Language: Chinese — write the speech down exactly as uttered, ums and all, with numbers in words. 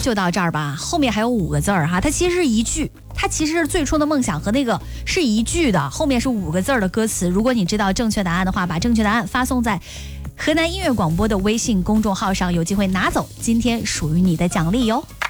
就到这儿吧，后面还有五个字儿哈，它其实是一句，它其实是最初的梦想和那个是一句的，后面是五个字儿的歌词。如果你知道正确答案的话，把正确答案发送在河南音乐广播的微信公众号上，有机会拿走今天属于你的奖励哟。